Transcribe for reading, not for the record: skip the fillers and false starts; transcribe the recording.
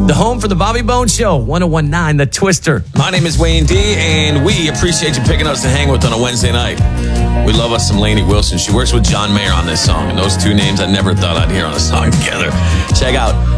The home for the Bobby Bones Show, 1019 The Twister. My name is Wayne D, and we appreciate you picking us to hang with on a Wednesday night. We love us some Lainey Wilson. She works with John Mayer on this song, and those two names I never thought I'd hear on a song together. Check out